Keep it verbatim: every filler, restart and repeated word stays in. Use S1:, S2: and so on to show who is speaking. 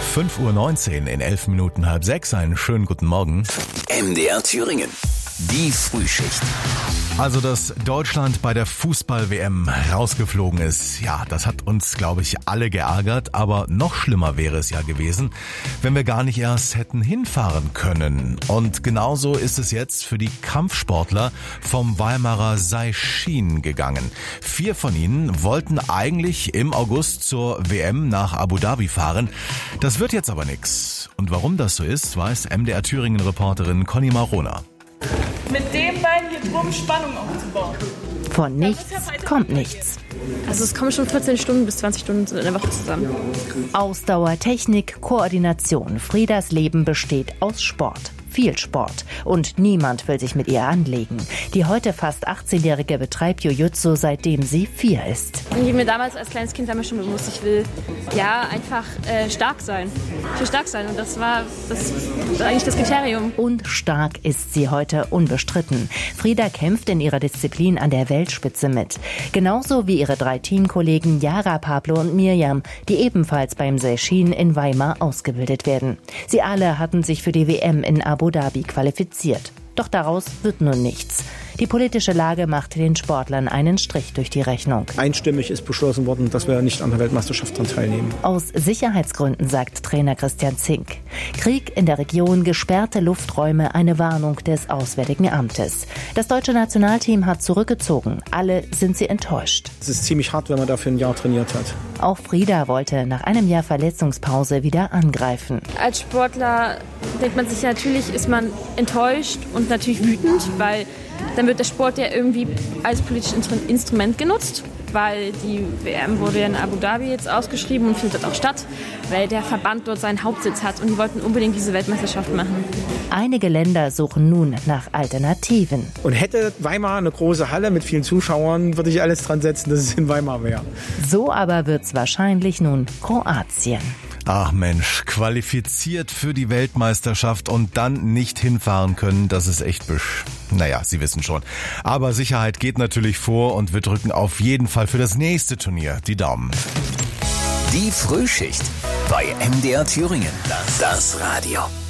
S1: fünf Uhr neunzehn, in elf Minuten halb sechs. Einen schönen guten Morgen.
S2: M D R Thüringen. Die Frühschicht.
S1: Also, dass Deutschland bei der Fußball-W M rausgeflogen ist, ja, das hat uns, glaube ich, alle geärgert. Aber noch schlimmer wäre es ja gewesen, wenn wir gar nicht erst hätten hinfahren können. Und genauso ist es jetzt für die Kampfsportler vom Weimarer Seilschienen gegangen. Vier von ihnen wollten eigentlich im August zur W M nach Abu Dhabi fahren. Das wird jetzt aber nix. Und warum das so ist, weiß M D R Thüringen-Reporterin Conny Marona.
S3: Mit dem Bein hier drum Spannung aufzubauen.
S4: Von nichts kommt nichts.
S5: Also es kommen schon vierzehn Stunden bis zwanzig Stunden in der Woche zusammen.
S4: Ausdauer, Technik, Koordination. Friedas Leben besteht aus Sport. Viel Sport. Und niemand will sich mit ihr anlegen. Die heute fast achtzehnjährige betreibt Jiu-Jitsu, seitdem sie vier ist.
S5: Irgendwie mir damals als kleines Kind war mir schon bewusst, ich will ja einfach äh, stark sein. Ich will stark sein und das war, das war eigentlich das Kriterium.
S4: Und stark ist sie heute unbestritten. Frieda kämpft in ihrer Disziplin an der Weltspitze mit. Genauso wie ihre drei Teamkollegen Yara, Pablo und Mirjam, die ebenfalls beim Seilschienen in Weimar ausgebildet werden. Sie alle hatten sich für die W M in Abu Dhabi qualifiziert. Doch daraus wird nun nichts. Die politische Lage macht den Sportlern einen Strich durch die Rechnung.
S6: Einstimmig ist beschlossen worden, dass wir nicht an der Weltmeisterschaft daran teilnehmen.
S4: Aus Sicherheitsgründen, sagt Trainer Christian Zink. Krieg in der Region, gesperrte Lufträume, eine Warnung des Auswärtigen Amtes. Das deutsche Nationalteam hat zurückgezogen. Alle sind sie enttäuscht.
S6: Es ist ziemlich hart, wenn man dafür ein Jahr trainiert hat.
S4: Auch Frieda wollte nach einem Jahr Verletzungspause wieder angreifen.
S5: Als Sportler denkt man sich, natürlich ist man enttäuscht und natürlich wütend, weil dann wird der Sport ja irgendwie als politisches Instrument genutzt, weil die W M wurde ja in Abu Dhabi jetzt ausgeschrieben und findet auch statt, weil der Verband dort seinen Hauptsitz hat und die wollten unbedingt diese Weltmeisterschaft machen.
S4: Einige Länder suchen nun nach Alternativen.
S6: Und hätte Weimar eine große Halle mit vielen Zuschauern, würde ich alles dran setzen, dass es in Weimar wäre.
S4: So aber wird's wahrscheinlich nun Kroatien.
S1: Ach Mensch, qualifiziert für die Weltmeisterschaft und dann nicht hinfahren können, das ist echt büsch. Naja, Sie wissen schon. Aber Sicherheit geht natürlich vor und wir drücken auf jeden Fall für das nächste Turnier die Daumen.
S2: Die Frühschicht bei M D R Thüringen. Das Radio.